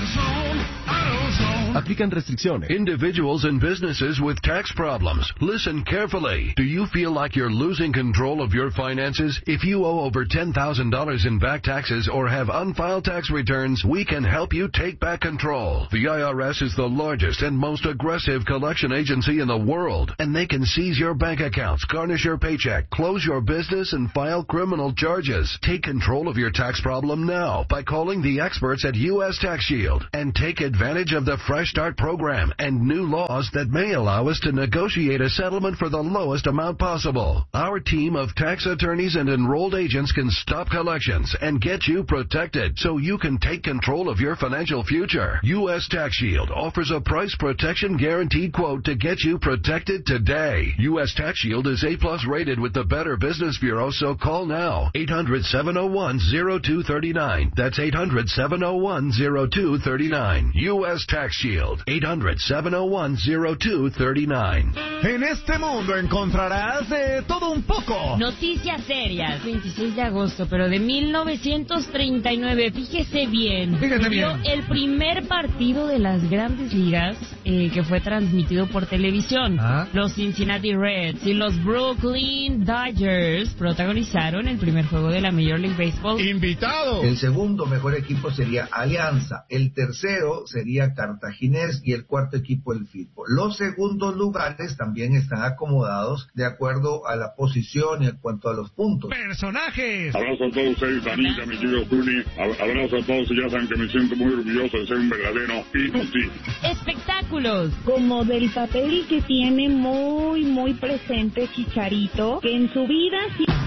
F: Aplican restricciones.
G: Individuals and businesses with tax problems. Listen carefully. Do you feel like you're losing control of your finances? If you owe over ten thousand dollars in back taxes or have unfiled tax returns, we can help you take back control. The I R S is the largest and most aggressive collection agency in the world, and they can seize your bank accounts, garnish your paycheck, close your business, and file criminal charges. Take control of your tax problem now by calling the experts at U S Tax Shield and take advantage of the Fresh Start program and new laws that may allow us to negotiate a settlement for the lowest amount possible. Our team of tax attorneys and enrolled agents can stop collections and get you protected so you can take control of your financial future. U S Tax Shield offers a price protection guaranteed quote to get you protected today. U S Tax Shield is A plus rated with the Better Business Bureau, so call now. eight hundred, seven oh one, oh two three nine. That's eight hundred, seven oh one, oh two three nine. U S Tax Shield. eight hundred, seven oh one, oh two three nine.
E: En este mundo encontrarás de todo un poco.
H: Noticias serias. veintiséis de agosto, pero de mil novecientos treinta y nueve. Fíjese bien.
A: Fíjese bien.
H: El primer partido de las grandes ligas eh, que fue transmitido por televisión. ¿Ah? Los Cincinnati Reds y los Brooklyn Dodgers protagonizaron el primer juego de la Major League Baseball.
A: ¡Invitado!
I: El segundo mejor equipo sería Alianza. El tercero sería Cartaginés y el cuarto equipo el Firpo. Los segundos lugares también están acomodados de acuerdo a la posición y en cuanto a los puntos.
A: ¡Personajes!
J: Abrazo a todos ustedes, Anita, mi querido Juli. Abrazo a todos y ya saben que me siento muy orgulloso de ser un verdadero inútil.
H: Espectáculos.
K: Como del papel que tiene muy, muy presente Chicharito, que en su vida...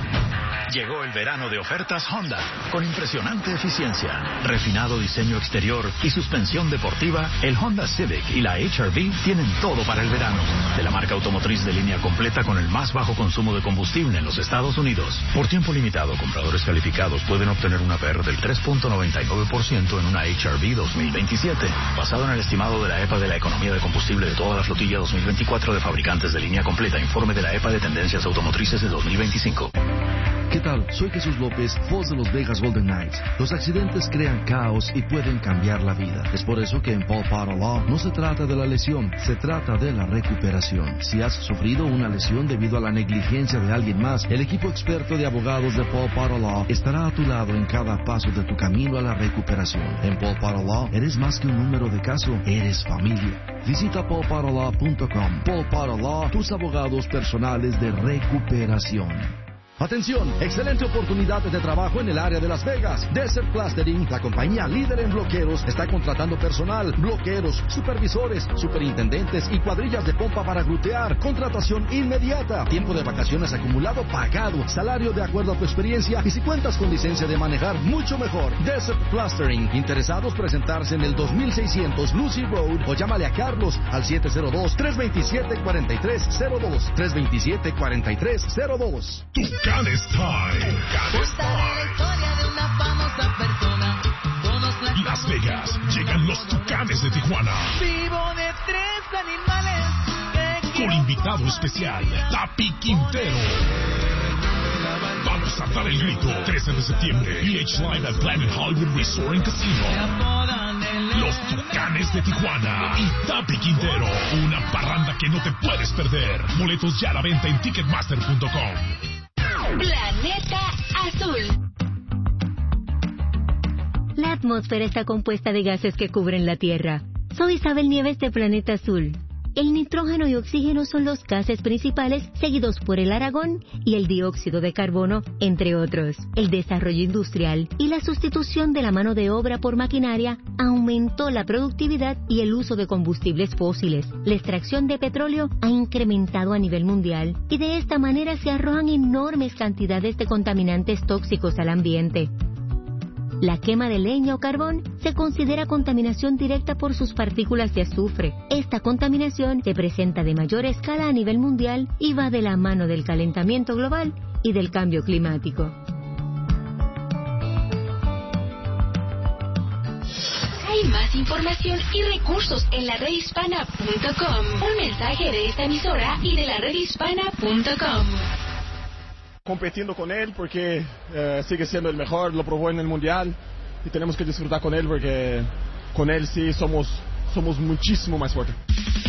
L: Llegó el verano de ofertas Honda, con impresionante eficiencia, refinado diseño exterior y suspensión deportiva. El Honda Civic y la H R V tienen todo para el verano. De la marca automotriz de línea completa con el más bajo consumo de combustible en los Estados Unidos. Por tiempo limitado, compradores calificados pueden obtener una P R del tres punto noventa y nueve por ciento en una H R V dos mil veintisiete, basado en el estimado de la E P A de la economía de combustible de toda la flotilla dos mil veinticuatro de fabricantes de línea completa. Informe de la E P A de tendencias automotrices de dos mil veinticinco.
M: ¿Qué tal? Soy Jesús López, voz de los Vegas Golden Knights. Los accidentes crean caos y pueden cambiar la vida. Es por eso que en Paul Potter Law no se trata de la lesión, se trata de la recuperación. Si has sufrido una lesión debido a la negligencia de alguien más, el equipo experto de abogados de Paul Potter Law estará a tu lado en cada paso de tu camino a la recuperación. En Paul Potter Law eres más que un número de caso, eres familia. Visita paul potter law punto com. Paul Potter Law, tus abogados personales de recuperación. Atención, excelente oportunidad de trabajo en el área de Las Vegas. Desert Plastering, la compañía líder en bloqueros, está contratando personal, bloqueros, supervisores, superintendentes y cuadrillas de pompa para glutear. Contratación inmediata, tiempo de vacaciones acumulado pagado, salario de acuerdo a tu experiencia y si cuentas con licencia de manejar, mucho mejor. Desert Plastering, interesados presentarse en el dos mil seiscientos Lucy Road o llámale a Carlos al siete cero dos, tres dos siete, cuatro tres cero dos, tres dos siete, cuatro tres cero dos.
E: Tucanes Time. Tucanes Time. Las Vegas, llegan los Tucanes de Tijuana.
N: Vivo de tres animales.
E: Con invitado especial, Tapi Quintero. Vamos a dar el grito. trece de septiembre, B H Live at Planet Hollywood Resort and Casino. Los Tucanes de Tijuana y Tapi Quintero. Una parranda que no te puedes perder. Boletos ya a la venta en ticketmaster punto com.
O: Planeta Azul.
P: La atmósfera está compuesta de gases que cubren la Tierra. Soy Isabel Nieves de Planeta Azul. El nitrógeno y oxígeno son los gases principales, seguidos por el argón y el dióxido de carbono, entre otros. El desarrollo industrial y la sustitución de la mano de obra por maquinaria aumentó la productividad y el uso de combustibles fósiles. La extracción de petróleo ha incrementado a nivel mundial y de esta manera se arrojan enormes cantidades de contaminantes tóxicos al ambiente. La quema de leña o carbón se considera contaminación directa por sus partículas de azufre. Esta contaminación se presenta de mayor escala a nivel mundial y va de la mano del calentamiento global y del cambio climático.
O: Hay más información y recursos en la red hispana punto com. Un mensaje de esta emisora y de la red hispana punto com.
Q: Competiendo con él porque eh, sigue siendo el mejor, lo probó en el Mundial y tenemos que disfrutar con él porque con él sí somos, somos muchísimo más fuertes.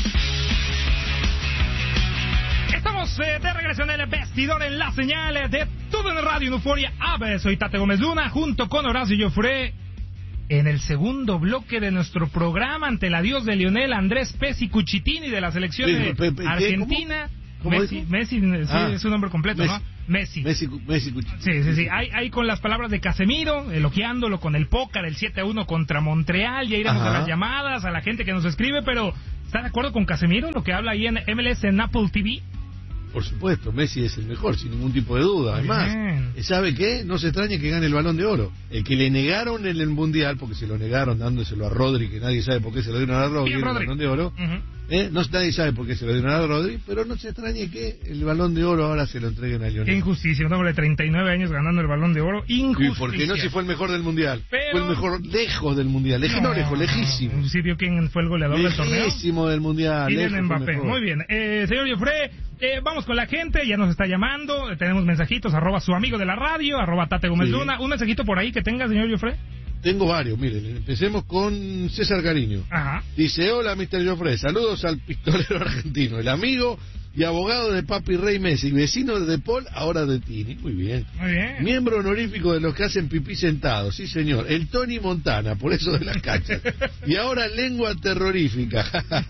A: Estamos eh, de regreso en el vestidor en la señal de todo en Radio en Euforia. Ave, soy Tate Gómez Luna junto con Horacio Joffre. En el segundo bloque de nuestro programa, ante el adiós de Lionel Andrés Pesci Cucitini de la selección de Argentina.
B: ¿Cómo
A: Messi,
B: dijo?
A: Messi, sí,
B: Ah,
A: es su nombre completo,
B: Messi.
A: ¿no? Messi.
B: Messi, Messi Cucitini.
A: Sí, sí, sí. Ahí, ahí con las palabras de Casemiro, elogiándolo con el póker, el siete a uno contra Montreal. Ya iremos
B: Ajá.
A: a las llamadas, a la gente que nos escribe, pero ¿está de acuerdo con Casemiro, lo que habla ahí en M L S en Apple T V?
B: Por supuesto, Messi es el mejor, sin ningún tipo de duda.
A: Muy
B: Además,
A: bien.
B: ¿sabe qué? No se extrañe que gane el Balón de Oro. El que le negaron en el Mundial, porque se lo negaron dándoselo a Rodri, que nadie sabe por qué se lo dieron a Rodri,
A: Bien,
B: el
A: Rodri.
B: Balón de Oro.
A: Ujú.
B: ¿Eh? No, nadie sabe por qué se lo dieron a Rodri, pero no se extrañe que el Balón de Oro ahora se lo entreguen a
A: Qué
B: Lionel.
A: injusticia, un hombre de treinta y nueve años ganando el Balón de Oro. Injusticia.
B: Y porque no se fue el mejor del Mundial.
A: Pero-
B: Fue el mejor lejos del Mundial. Lej- no, lejos, lejísimo.
A: ¿Sí vio quién fue el goleador del torneo?
B: Lejísimo del Mundial.
A: Kylian
B: lejos fue
A: Mbappé.
B: mejor.
A: Muy bien. Eh, señor Joffre, eh, vamos con la gente. Ya nos está llamando. Eh, tenemos mensajitos. Arroba su amigo de la radio. Arroba Tate Gómez
B: Sí.
A: Luna. Un mensajito por ahí que tenga, señor Joffre.
B: Tengo varios, miren, empecemos con César Cariño.
A: Ajá.
B: Dice, hola, mister Joffre, saludos al pistolero argentino, el amigo y abogado de Papi Rey Messi, vecino de De Paul, ahora de Tini. Muy bien.
A: Muy bien.
B: Miembro honorífico de los que hacen pipí sentados, sí señor. El Tony Montana, por eso de las cachas. Y ahora lengua terrorífica.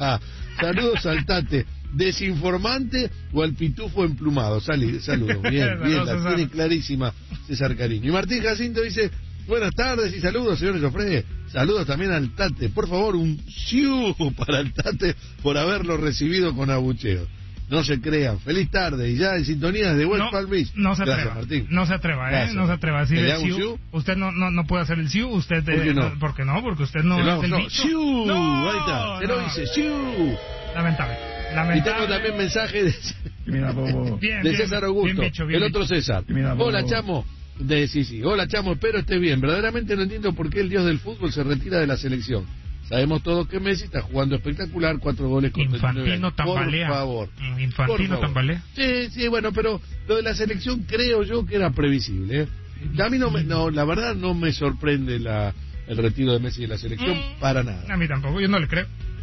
B: Saludos al Tate. ¿Desinformante o al pitufo emplumado? Sali- Saludos. Bien, bien, la
A: César.
B: tiene clarísima César Cariño. Y Martín Jacinto dice, buenas tardes y saludos, señor Joffre. Saludos también al Tate. Por favor, un siu para el Tate por haberlo recibido con abucheo. No se crean. Feliz tarde. Y ya en sintonía de West
A: No,
B: Palm Beach.
A: no se
B: Gracias,
A: atreva.
B: Martín.
A: No se atreva, ¿eh?
B: Gracias.
A: No se atreva a decir
B: ¿Que le
A: el
B: haga un
A: siu.
B: siu?
A: Usted no, no, no puede hacer el siu. Usted,
B: ¿Por
A: eh,
B: qué no?
A: ¿Por qué no? Porque usted no
B: Te lo
A: es
B: hago,
A: del
B: no.
A: bicho.
B: Siu.
A: No,
B: Ahí está. Se lo
A: no.
B: hice. Siu.
A: Lamentable.
B: Y
A: Lamentable.
B: tengo también mensaje de,
R: Mira, bobo.
A: Bien,
B: de
A: bien,
B: César
A: bien
B: Augusto.
A: bicho, bien
B: el otro
A: bicho.
B: César.
R: Mira,
B: Hola,
R: bobo.
B: Chamo. De, sí, sí. Hola, Chamo. Espero estés bien. Verdaderamente no entiendo por qué el dios del fútbol se retira de la selección. Sabemos todos que Messi está jugando espectacular, cuatro goles con treinta y nueve
A: Infantino
B: años.
A: tambalea.
B: Por favor.
A: Mm, Infantino
B: Por favor.
A: tambalea.
B: Sí, sí, bueno, pero lo de la selección creo yo que era previsible. ¿eh? A mí no, me, no, la verdad no me sorprende la, el retiro de Messi de la selección
A: Mm.
B: para nada.
A: A mí tampoco, yo no le creo.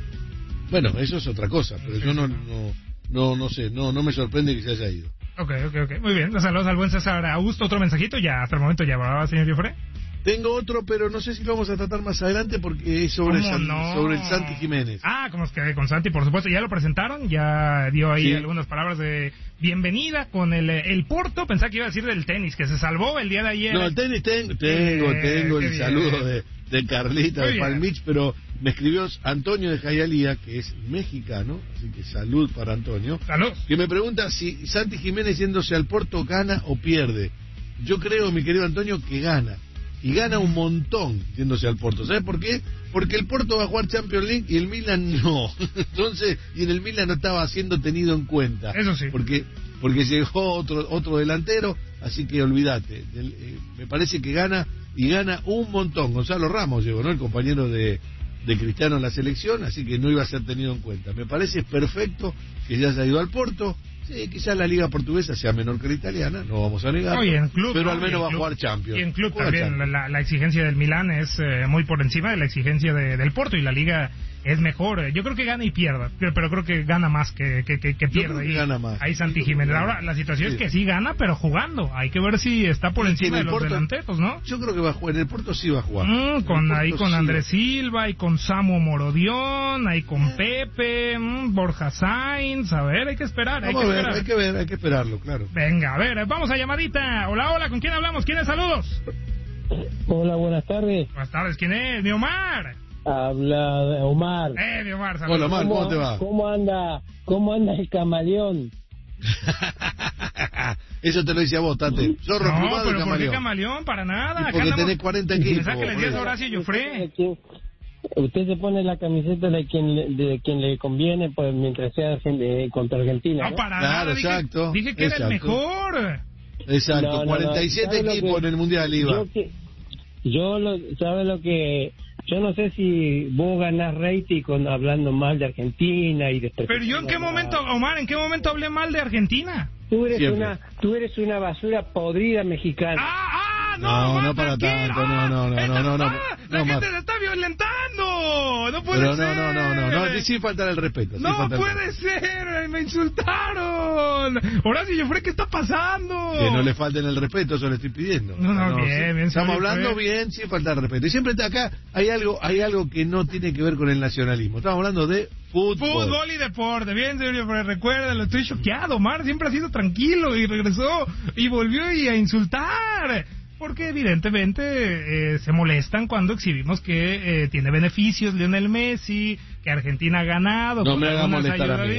B: Bueno, eso es otra cosa, pero yo no, no, no, no sé, no, no me sorprende que se haya ido.
A: Ok, ok, ok. Muy bien. Saludos al buen César Augusto. Otro mensajito. Ya, hasta el momento ya va, señor Joffre.
B: Tengo otro, pero no sé si lo vamos a tratar más adelante porque es sobre,
A: ¿Cómo
B: San-
A: no?
B: sobre el Santi Jiménez.
A: Ah, como es que con Santi, por supuesto, ya lo presentaron, ya dio ahí
B: Sí.
A: algunas palabras de bienvenida con el, el Porto. Pensaba que iba a decir del tenis, que se salvó el día de ayer.
B: No, el tenis tengo, tengo,
A: Eh,
B: tengo
A: qué
B: el
A: bien.
B: saludo de, de Carlita
A: Muy
B: de
A: bien.
B: Palm Beach, pero me escribió Antonio de Jayalía, que es mexicano, así que salud para Antonio.
A: Salud.
B: Que me pregunta si Santi Jiménez yéndose al Porto gana o pierde. Yo creo, mi querido Antonio, que gana. Y gana un montón yéndose al Porto. ¿Sabes por qué? Porque el Porto va a jugar Champions League y el Milan no. Entonces, y en el Milan no estaba siendo tenido en cuenta.
A: Eso sí.
B: Porque porque llegó otro otro delantero, así que olvídate. El- eh, me parece que gana y gana un montón. Gonzalo Ramos llegó, ¿no? El compañero de, de Cristiano en la selección, así que no iba a ser tenido en cuenta. Me parece perfecto que ya se ha ido al Porto. Sí, quizás la liga portuguesa sea menor que la italiana, no vamos a negar.
A: Oye, en club,
B: pero
A: ¿no?
B: al
A: Y
B: menos
A: en
B: va a
A: club-
B: jugar Champions.
A: Y en club
B: Juega
A: también
B: Champions.
A: la, la exigencia del Milán es eh, muy por encima de la exigencia de- del Porto y la liga es mejor. Yo creo que gana y pierda, pero, pero creo que gana más que, que, que, que
B: Yo
A: pierde.
B: creo que
A: ahí,
B: gana más.
A: ahí Santi
B: Yo creo que
A: Jiménez.
B: gana.
A: Ahora, la situación
B: Sí.
A: es que sí gana, pero jugando. Hay que ver si está por
B: Y
A: encima
B: en
A: de
B: el
A: los
B: Porto-
A: delanteros, ¿no?
B: Yo creo que va a jugar, en el Porto sí va a jugar.
A: Mm,
B: En el
A: con
B: Porto
A: ahí con
B: sí
A: Andrés
B: va-
A: Silva y con Samu Morodión, ahí con Pepe, mm, Borja Sainz. A ver, hay que esperar, hay
B: Vamos
A: que
B: a ver,
A: esperar.
B: hay que ver, hay que esperarlo, claro.
A: Venga, a ver, vamos a llamadita. Hola, hola, ¿con quién hablamos? ¿Quién es? Saludos.
S: Hola, buenas tardes.
A: Buenas tardes, ¿quién es? Mi Omar.
S: Habla de Omar.
A: Eh, mi Omar, saludos.
B: Hola, Omar, ¿cómo te va?
S: ¿Cómo anda, cómo anda el camaleón?
B: Eso te lo dice a vos, Tate. Zorro
A: No,
B: plumado y
A: pero ¿por qué
B: camaleón.
A: camaleón? Para nada.
B: Y
A: Acá
B: porque
A: andamos-
B: tenés cuarenta equipos.
A: Pensá que le decías a Horacio Joffre.
S: Usted se pone la camiseta de quien le, de quien le conviene, pues mientras sea de- contra Argentina.
A: No, para
B: Claro,
A: nada. Dije,
B: exacto,
A: dije que era el
B: exacto.
A: mejor.
B: Exacto,
S: No, no, no.
B: cuarenta y siete
S: ¿Sabe lo
B: equipos
S: que-
B: en el Mundial iba.
S: Yo, que, yo lo, ¿sabe lo que? Yo no sé si vos ganás rating con hablando mal de Argentina y de...
A: Pero yo en qué momento, Omar, ¿en qué momento hablé mal de Argentina?
S: Tú eres
B: Siempre.
S: una, tú eres una basura podrida mexicana.
A: ¡Ah, ah! No,
B: No,
A: Omar,
B: no para
A: tranquilo.
B: tanto, no, no, no,
A: Esta-
B: no, no, no,
A: ah, La
B: no,
A: gente
B: Omar.
A: se está violentando. No puede
B: Pero
A: ser.
B: no, no, no, no, no, sin faltar el respeto. sin
A: No
B: faltar el
A: puede ser, me insultaron. Horacio Joffre, ¿qué está pasando?
B: Que no le falten el respeto, eso le estoy pidiendo.
A: No, no, bien,
B: sí.
A: bien,
B: Estamos
A: señor,
B: hablando
A: fue.
B: bien, sin faltar respeto. Y siempre está acá, hay algo, hay algo que no tiene que ver con el nacionalismo. Estamos hablando de fútbol.
A: Fútbol y deporte, bien, señor, pero recuérdalo, estoy choqueado. Omar siempre ha sido tranquilo y regresó y volvió y a insultar. Porque evidentemente eh, se molestan cuando exhibimos que eh, tiene beneficios Lionel Messi, que Argentina ha ganado.
B: No
A: con
B: me haga
A: algunas
B: molestar a
A: ayudas
B: mí.